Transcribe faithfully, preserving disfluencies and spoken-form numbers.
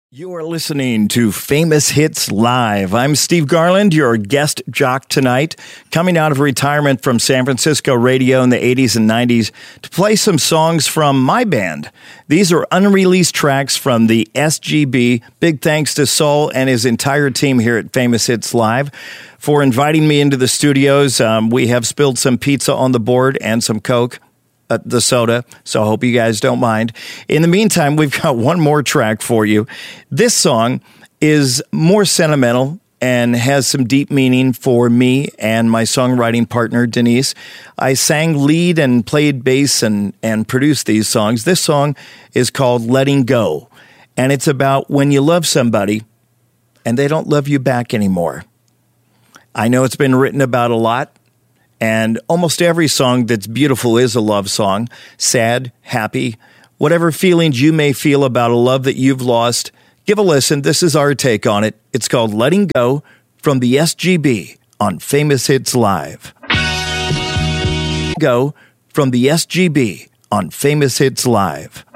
You are listening to Famous Hits Live. I'm Steve Garland, your guest jock tonight, coming out of retirement from San Francisco radio in the eighties and nineties to play some songs from my band. These are unreleased tracks from the S G B. Big thanks to Saul and his entire team here at Famous Hits Live for inviting me into the studios. Um, we have spilled some pizza on the board and some Coke. Uh, the soda, so I hope you guys don't mind. In the meantime, we've got one more track for you. This song is more sentimental and has some deep meaning for me and my songwriting partner, Denise. I sang lead and played bass and, and produced these songs. This song is called Letting Go, and it's about when you love somebody and they don't love you back anymore. I know it's been written about a lot. And almost every song that's beautiful is a love song, sad, happy, whatever feelings you may feel about a love that you've lost, give a listen. This is our take on it. It's called Letting Go from the S G B on Famous Hits Live. Go from the S G B on Famous Hits Live.